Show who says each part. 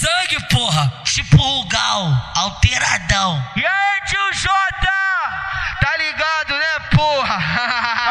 Speaker 1: sangue, porra.
Speaker 2: Tipo Rugal, alteradão.
Speaker 1: E aí, tio